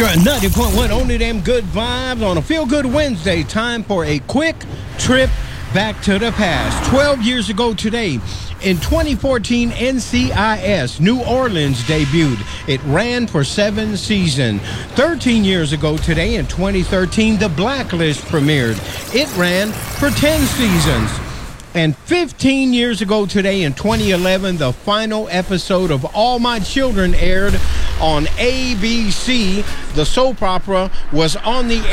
Sure, 90.1, only them good vibes on a Feel Good Wednesday. Time for a quick trip back to the past. 12 years ago today, in 2014, NCIS New Orleans debuted. It ran for 7 seasons. 13 years ago today, in 2013, The Blacklist premiered. It ran for 10 seasons. And 15 years ago today, in 2011, the final episode of All My Children aired on ABC. The soap opera was on the air.